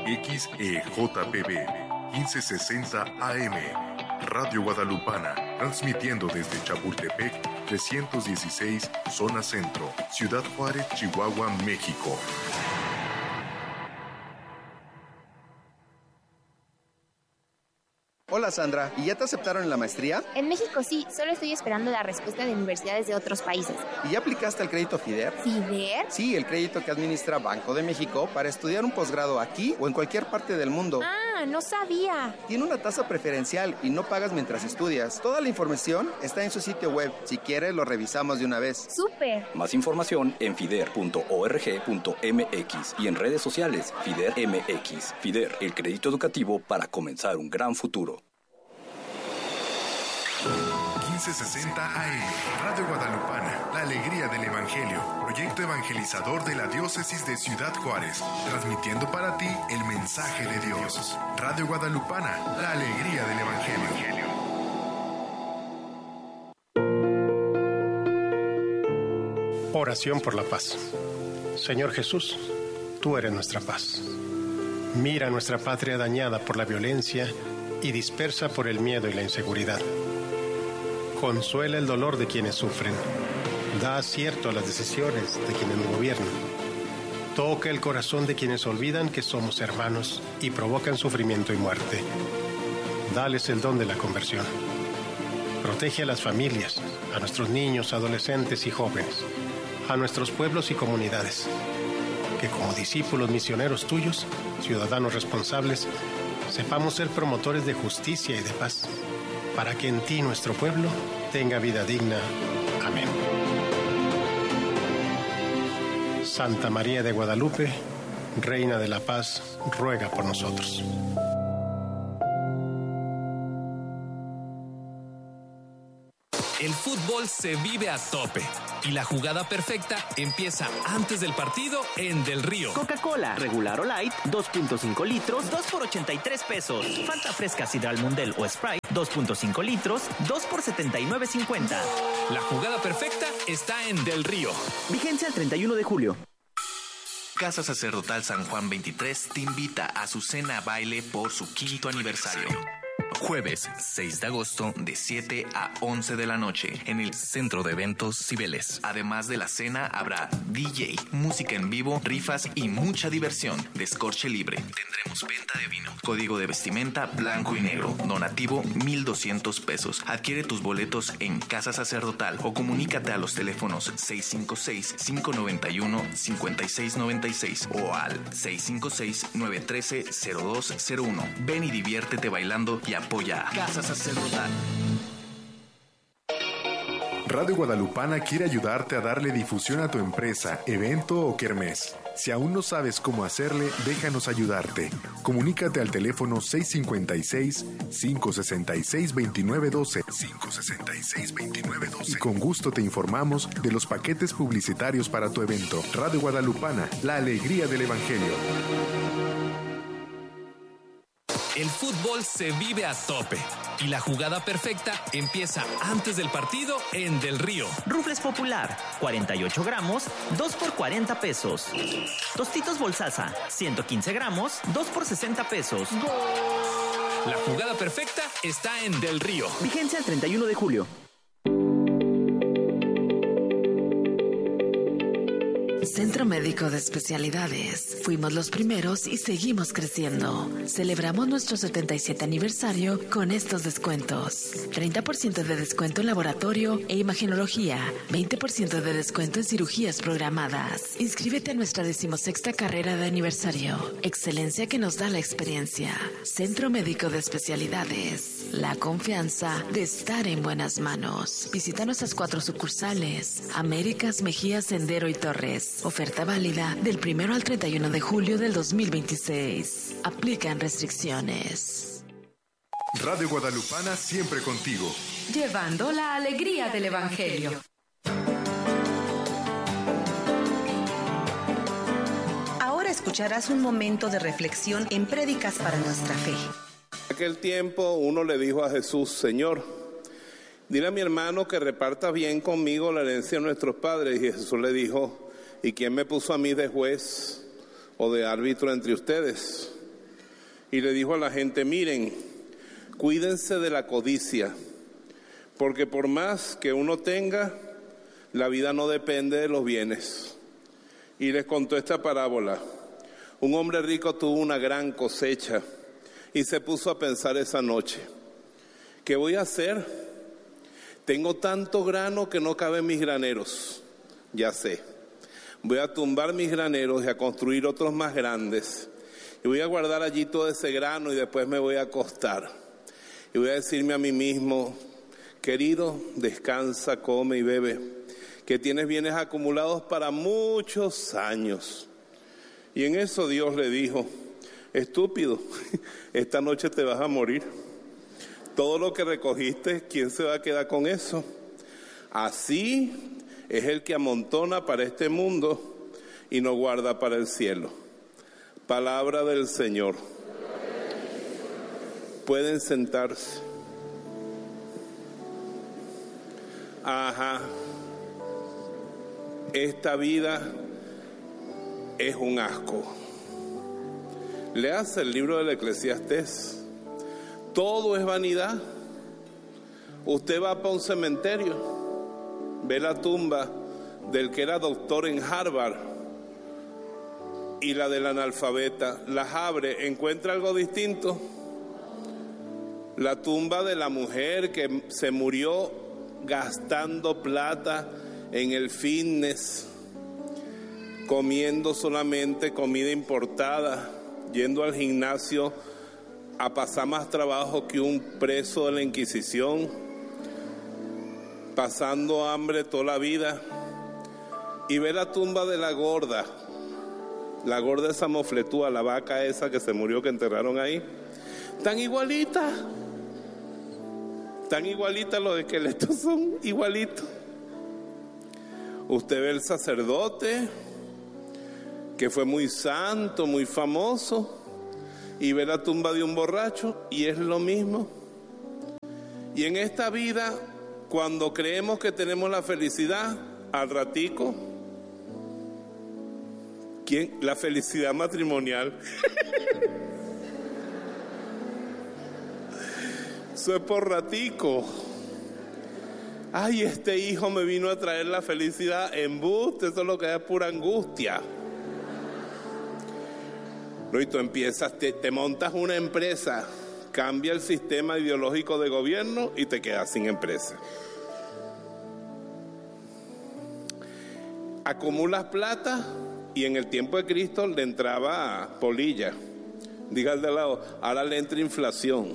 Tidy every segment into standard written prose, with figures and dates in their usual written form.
XEJPB 1560 AM, Radio Guadalupana, transmitiendo desde Chapultepec 316, Zona Centro, Ciudad Juárez, Chihuahua, México. Hola Sandra, ¿y ya te aceptaron en la maestría? En México sí, solo estoy esperando la respuesta de universidades de otros países. ¿Y ya aplicaste al crédito FIDER? ¿FIDER? Sí, el crédito que administra Banco de México para estudiar un posgrado aquí o en cualquier parte del mundo. Ah, no sabía. Tiene una tasa preferencial y no pagas mientras estudias. Toda la información está en su sitio web. Si quieres, lo revisamos de una vez. ¡Súper! Más información en fider.org.mx y en redes sociales FIDER MX. FIDER, el crédito educativo para comenzar un gran futuro. 1560 AM, Radio Guadalupana, la alegría del Evangelio, proyecto evangelizador de la diócesis de Ciudad Juárez, transmitiendo para ti el mensaje de Dios. Radio Guadalupana, la alegría del Evangelio. Oración por la paz. Señor Jesús, tú eres nuestra paz. Mira nuestra patria dañada por la violencia y dispersa por el miedo y la inseguridad. Consuela el dolor de quienes sufren. Da acierto a las decisiones de quienes nos gobiernan. Toca el corazón de quienes olvidan que somos hermanos y provocan sufrimiento y muerte. Dales el don de la conversión. Protege a las familias, a nuestros niños, adolescentes y jóvenes, a nuestros pueblos y comunidades. Que como discípulos misioneros tuyos, ciudadanos responsables, sepamos ser promotores de justicia y de paz, para que en ti nuestro pueblo tenga vida digna. Amén. Santa María de Guadalupe, Reina de la Paz, ruega por nosotros. El fútbol se vive a tope y la jugada perfecta empieza antes del partido en Del Río. Coca-Cola, regular o light, 2.5 litros, 2 por 83 pesos. Fanta fresca Sidral Mundel o Sprite, 2.5 litros, 2 por 79.50. La jugada perfecta está en Del Río. Vigencia el 31 de julio. Casa Sacerdotal San Juan 23 te invita a su cena baile por su 5º aniversario. Jueves 6 de agosto de 7 a 11 de la noche en el Centro de Eventos Cibeles. Además de la cena habrá DJ, música en vivo, rifas y mucha diversión. Descorche libre. Tendremos venta de vino. Código de vestimenta blanco y negro. Donativo 1,200 pesos. Adquiere tus boletos en Casa Sacerdotal o comunícate a los teléfonos 656-591-5696 o al 656-913-0201. Ven y diviértete bailando y apoya a Casa Sacerdotal. Radio Guadalupana quiere ayudarte a darle difusión a tu empresa, evento o kermés. Si aún no sabes cómo hacerle, déjanos ayudarte. Comunícate al teléfono 656-566-2912 566-2912 y con gusto te informamos de los paquetes publicitarios para tu evento. Radio Guadalupana, la alegría del Evangelio. El fútbol se vive a tope y la jugada perfecta empieza antes del partido en Del Río. Rufles Popular, 48 gramos, 2 por 40 pesos. Tostitos Bolsaza, 115 gramos, 2 por 60 pesos. La jugada perfecta está en Del Río. Vigencia el 31 de julio. Centro Médico de Especialidades. Fuimos los primeros y seguimos creciendo. Celebramos nuestro 77 aniversario con estos descuentos. 30% de descuento en laboratorio e imagenología. 20% de descuento en cirugías programadas. Inscríbete a nuestra 16ª carrera de aniversario. Excelencia que nos da la experiencia. Centro Médico de Especialidades. La confianza de estar en buenas manos. Visita nuestras 4 sucursales. Américas, Mejía, Sendero y Torres. Oferta válida del 1 al 31 de julio del 2026. Aplican restricciones. Radio Guadalupana siempre contigo. Llevando la alegría del Evangelio. Ahora escucharás un momento de reflexión en Prédicas para nuestra fe. En aquel tiempo uno le dijo a Jesús: Señor, dile a mi hermano que reparta bien conmigo la herencia de nuestros padres. Y Jesús le dijo: ¿y quién me puso a mí de juez o de árbitro entre ustedes? y le dijo a la gente: miren, cuídense de la codicia, porque por más que uno tenga, la vida no depende de los bienes. Y les contó esta parábola. Un hombre rico tuvo una gran cosecha y se puso a pensar esa noche: ¿qué voy a hacer? Tengo tanto grano que no cabe en mis graneros. Ya sé, voy a tumbar mis graneros y a construir otros más grandes. Y voy a guardar allí todo ese grano y después me voy a acostar. Y voy a decirme a mí mismo: querido, descansa, come y bebe, que tienes bienes acumulados para muchos años. Y en eso Dios le dijo: estúpido, esta noche te vas a morir. Todo lo que recogiste, ¿quién se va a quedar con eso? Así es el que amontona para este mundo y no guarda para el cielo. Palabra del Señor. Pueden sentarse. Ajá. Esta vida es un asco. Leas el libro del Eclesiastés. Todo es vanidad. Usted va para un cementerio, ve la tumba del que era doctor en Harvard y la del analfabeta, las abre, ¿encuentra algo distinto? La tumba de la mujer que se murió gastando plata en el fitness, comiendo solamente comida importada, yendo al gimnasio a pasar más trabajo que un preso de la Inquisición, pasando hambre toda la vida. Y ve la tumba de la gorda esa mofletúa, la vaca esa que se murió, que enterraron ahí, tan igualita los esqueletos son igualitos. Usted ve el sacerdote que fue muy santo, muy famoso, y ve la tumba de un borracho y es lo mismo. Y en esta vida, cuando creemos que tenemos la felicidad, al ratico, ¿quién? La felicidad matrimonial. Eso es por ratico. Ay, este hijo me vino a traer la felicidad. Embuste, eso es lo que es pura angustia. No, y tú empiezas, te montas una empresa, cambia el sistema ideológico de gobierno y te quedas sin empresa. Acumulas plata y en el tiempo de Cristo le entraba polilla. Diga al de lado, ahora le entra inflación.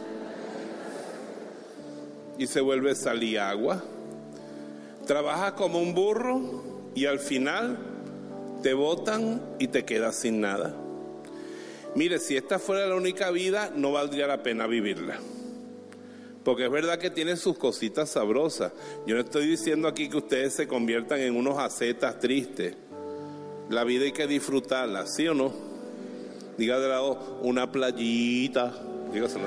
Y se vuelve sal y agua. Trabajas como un burro y al final te botan y te quedas sin nada. Mire, si esta fuera la única vida, no valdría la pena vivirla. Porque es verdad que tiene sus cositas sabrosas. Yo no estoy diciendo aquí que ustedes se conviertan en unos ascetas tristes. La vida hay que disfrutarla, ¿sí o no? Diga de lado, una playita, dígaselo.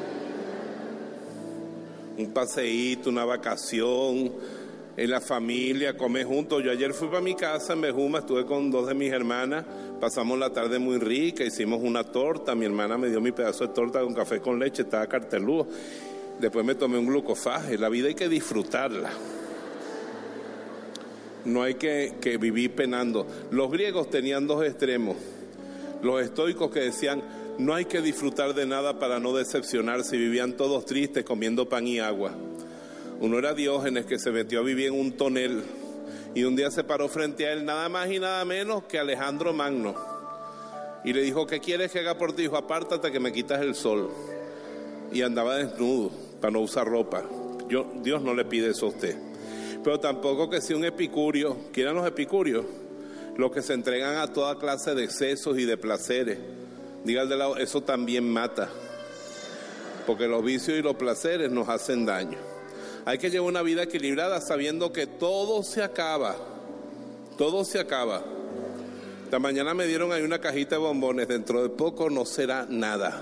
Un paseíto, una vacación, en la familia, comer juntos. Yo ayer fui para mi casa en Bejuma, estuve con 2 de mis hermanas, pasamos la tarde muy rica, hicimos una torta, mi hermana me dio mi pedazo de torta con café con leche, estaba carteludo, después me tomé un glucofaje. La vida hay que disfrutarla, no hay que vivir penando. Los griegos tenían 2 extremos, los estoicos que decían no hay que disfrutar de nada para no decepcionarse, y vivían todos tristes comiendo pan y agua. Uno era Diógenes, que se metió a vivir en un tonel y un día se paró frente a él nada más y nada menos que Alejandro Magno y le dijo: ¿qué quieres que haga por ti? Dijo: apártate que me quitas el sol. Y andaba desnudo para no usar ropa. Dios no le pide eso a usted, pero tampoco que sea un epicurio. ¿Quién eran los epicúreos? Los que se entregan a toda clase de excesos y de placeres. Diga al de lado, eso también mata, porque los vicios y los placeres nos hacen daño. Hay que llevar una vida equilibrada sabiendo que todo se acaba. Todo se acaba. Esta mañana me dieron ahí una cajita de bombones. Dentro de poco no será nada.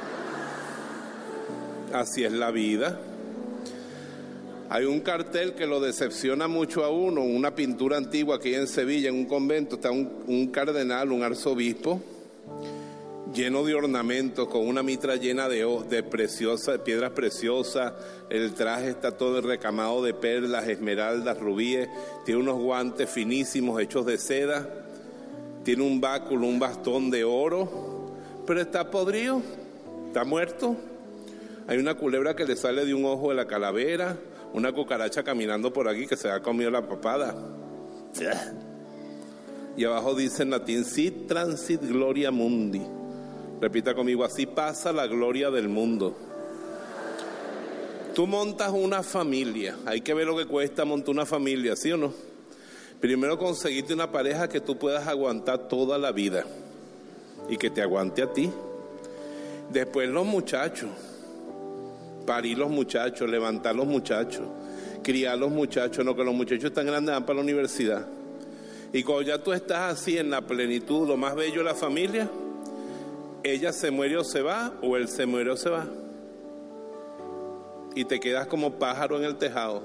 Así es la vida. Hay un cartel que lo decepciona mucho a uno. Una pintura antigua aquí en Sevilla, en un convento, está un cardenal, un arzobispo. lleno de ornamentos, con una mitra llena de piedras preciosas. El traje está todo recamado de perlas, esmeraldas, rubíes. Tiene unos guantes finísimos hechos de seda. Tiene un báculo, un bastón de oro. Pero está podrido, está muerto. Hay una culebra que le sale de un ojo de la calavera. Una cucaracha caminando por aquí que se ha comido la papada. Y abajo dice en latín: sit transit gloria mundi. Repita conmigo: así pasa la gloria del mundo. Tú montas una familia. Hay que ver lo que cuesta montar una familia, ¿sí o no? Primero conseguirte una pareja que tú puedas aguantar toda la vida y que te aguante a ti. Después los muchachos. Parir los muchachos, levantar los muchachos, criar los muchachos. No, que los muchachos están grandes, van para la universidad. Y cuando ya tú estás así en la plenitud, lo más bello de la familia, ella se muere o se va, o él se muere o se va. Y te quedas como pájaro en el tejado.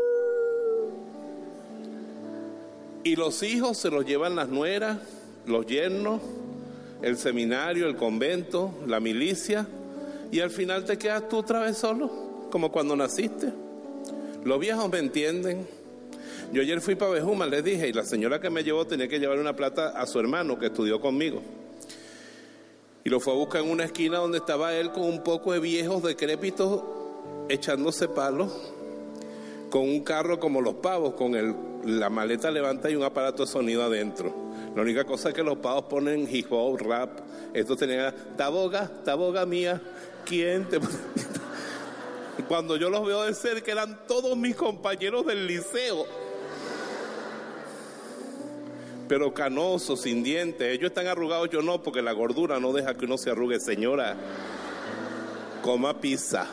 Y los hijos se los llevan las nueras, los yernos, el seminario, el convento, la milicia. Y al final te quedas tú otra vez solo, como cuando naciste. Los viejos me entienden. Yo ayer fui para Bejuma, les dije, y la señora que me llevó tenía que llevar una plata a su hermano que estudió conmigo. Y lo fue a buscar en una esquina donde estaba él con un poco de viejos decrépitos echándose palos, con un carro como los pavos, con la maleta levanta y un aparato de sonido adentro. La única cosa es que los pavos ponen hip hop, rap. Esto tenía taboga mía, ¿quién te...? Cuando yo los veo de cerca eran todos mis compañeros del liceo, pero canosos, sin dientes. Ellos están arrugados, yo no, porque la gordura no deja que uno se arrugue. Señora, coma pizza.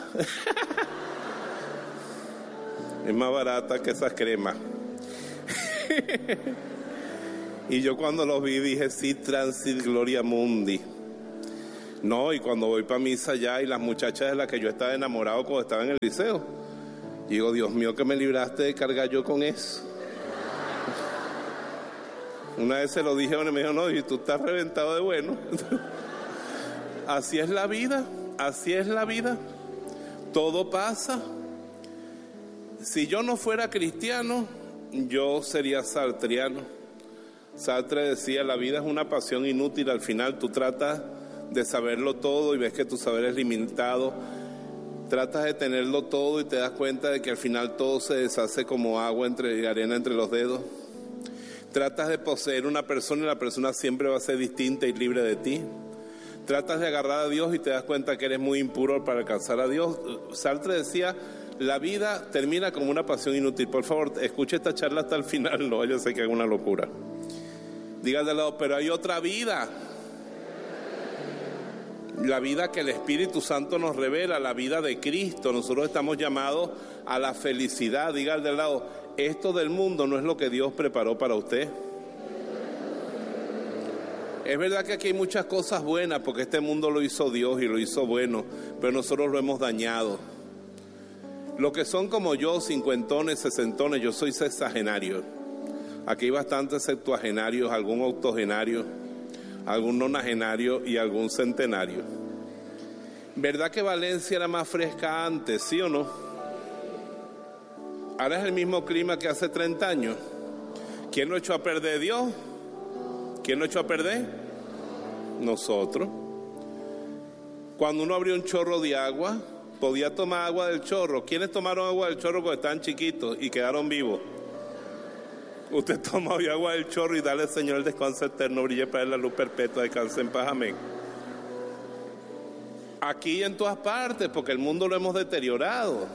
Es más barata que esas cremas. Y yo cuando los vi dije: sí, transit gloria mundi. No, y cuando voy para misa allá y las muchachas de las que yo estaba enamorado cuando estaba en el liceo, digo: Dios mío, que me libraste de cargar yo con eso. Una vez se lo dije, y me dijo: no, y tú estás reventado de bueno. Así es la vida, así es la vida. Todo pasa. Si yo no fuera cristiano, yo sería sartriano. Sartre decía: la vida es una pasión inútil. Al final tú tratas de saberlo todo y ves que tu saber es limitado. Tratas de tenerlo todo y te das cuenta de que al final todo se deshace como agua y arena entre los dedos. Tratas de poseer una persona y la persona siempre va a ser distinta y libre de ti. Tratas de agarrar a Dios y te das cuenta que eres muy impuro para alcanzar a Dios. Sartre decía: la vida termina como una pasión inútil. Por favor, escuche esta charla hasta el final, no vaya a ser que haga una locura. Dígale al lado: pero hay otra vida. La vida que el Espíritu Santo nos revela, la vida de Cristo. Nosotros estamos llamados a la felicidad. Diga al de lado: esto del mundo no es lo que Dios preparó para usted. Es verdad que aquí hay muchas cosas buenas, porque este mundo lo hizo Dios y lo hizo bueno, pero nosotros lo hemos dañado. Los que son como yo, cincuentones, sesentones, yo soy sexagenario. Aquí hay bastantes septuagenarios, algún octogenario, algún nonagenario y algún centenario. ¿Verdad que Valencia era más fresca antes, sí o no? Ahora es el mismo clima que hace 30 años. ¿Quién lo echó a perder? Dios. ¿Quién lo echó a perder? Nosotros. Cuando uno abrió un chorro de agua, podía tomar agua del chorro. ¿Quiénes tomaron agua del chorro cuando estaban chiquitos y quedaron vivos? Usted toma hoy agua del chorro y dale al Señor el descanso eterno, brille para él la luz perpetua, descanse en paz, amén. Aquí y en todas partes, porque el mundo lo hemos deteriorado.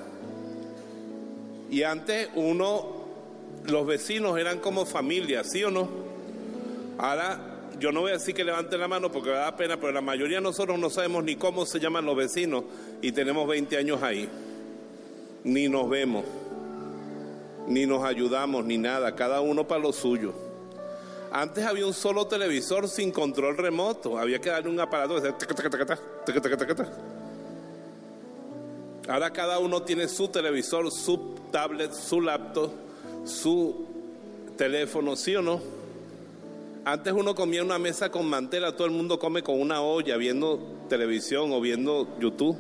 Y antes los vecinos eran como familia, ¿sí o no? Ahora, yo no voy a decir que levanten la mano porque me da pena, pero la mayoría de nosotros no sabemos ni cómo se llaman los vecinos y tenemos 20 años ahí. Ni nos vemos, ni nos ayudamos, ni nada, cada uno para lo suyo. Antes había un solo televisor sin control remoto, había que darle un aparato que decía... Ahora cada uno tiene su televisor, su tablet, su laptop, su teléfono, ¿sí o no? Antes uno comía en una mesa con mantela, todo el mundo come con una olla viendo televisión o viendo YouTube.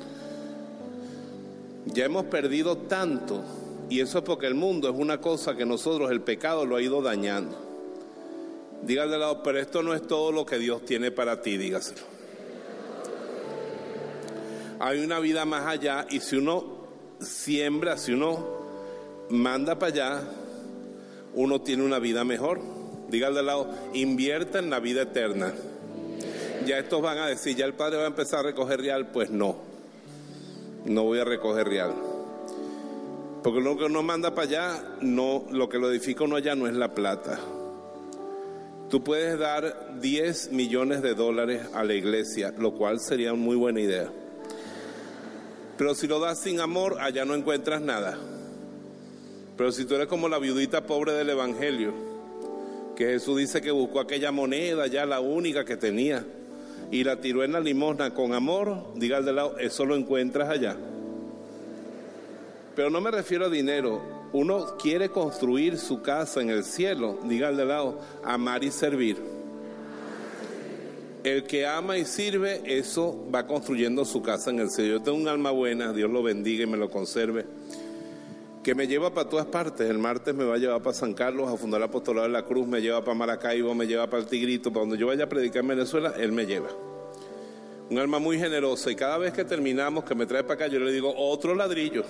Ya hemos perdido tanto, y eso es porque el mundo es una cosa que nosotros, el pecado, lo ha ido dañando. Dígale al lado, pero esto no es todo lo que Dios tiene para ti, dígaselo. Hay una vida más allá, y si uno siembra, si uno manda para allá, uno tiene una vida mejor. Dígale al lado, invierta en la vida eterna. Ya estos van a decir, ya el padre va a empezar a recoger real. Pues no voy a recoger real, porque lo que uno manda para allá, no, lo que lo edifica uno allá no es la plata. Tú puedes dar $10 millones a la iglesia, lo cual sería una muy buena idea, pero si lo das sin amor, allá no encuentras nada. Pero si tú eres como la viudita pobre del evangelio, que Jesús dice que buscó aquella moneda, ya la única que tenía, y la tiró en la limosna con amor, diga al de lado, eso lo encuentras allá. Pero no me refiero a dinero. Uno quiere construir su casa en el cielo, diga al de lado, amar y servir. El que ama y sirve, eso va construyendo su casa en el cielo. Yo tengo un alma buena, Dios lo bendiga y me lo conserve, que me lleva para todas partes. El martes me va a llevar para San Carlos a fundar el apostolado de la Cruz, me lleva para Maracaibo, me lleva para el Tigrito, para donde yo vaya a predicar en Venezuela, él me lleva. Un alma muy generosa, y cada vez que terminamos, que me trae para acá, yo le digo, otro ladrillo.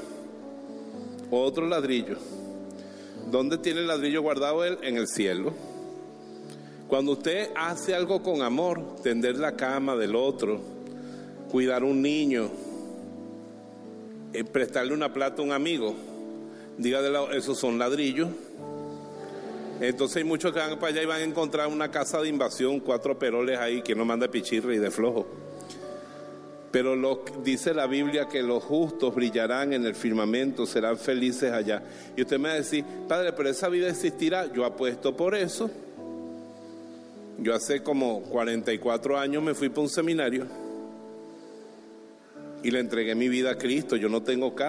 ¿Dónde tiene el ladrillo guardado él? En el cielo. Cuando usted hace algo con amor, tender la cama del otro, cuidar a un niño, prestarle una plata a un amigo, diga de lado, esos son ladrillos. Entonces hay muchos que van para allá y van a encontrar una casa de invasión, 4 peroles ahí, que no manda pichirre y de flojo. Pero dice la Biblia que los justos brillarán en el firmamento, serán felices allá. Y usted me va a decir, padre, pero esa vida existirá. Yo apuesto por eso. Yo hace como 44 años me fui para un seminario y le entregué mi vida a Cristo. Yo no tengo casa.